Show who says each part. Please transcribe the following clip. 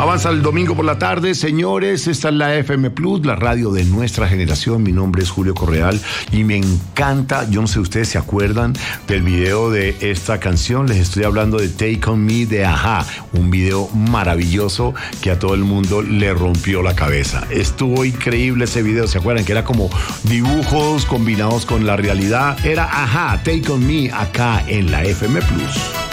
Speaker 1: Avanza el domingo por la tarde, señores. Esta es la FM Plus, la radio de nuestra generación. Mi nombre es Julio Correal y me encanta, yo no sé si ustedes se acuerdan del video de esta canción. Les estoy hablando de Take On Me de A-ha, un video maravilloso que a todo el mundo le rompió la cabeza. Estuvo increíble ese video, ¿se acuerdan? Que era como dibujos combinados con la realidad. Era A-ha, Take On Me, acá en la FM Plus.